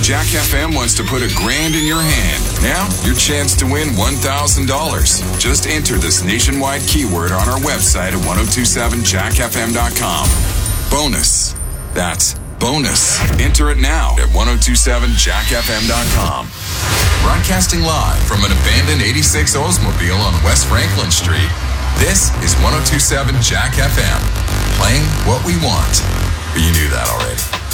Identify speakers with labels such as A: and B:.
A: Jack FM wants to put $1,000 in your hand. Now, your chance to win $1,000. Just enter this nationwide keyword on our website at 1027jackfm.com. Bonus. That's bonus. Enter it now at 1027jackfm.com. Broadcasting live from an abandoned 86 Oldsmobile on West Franklin Street, this is 1027 Jack FM. Playing what we want. But you knew that already.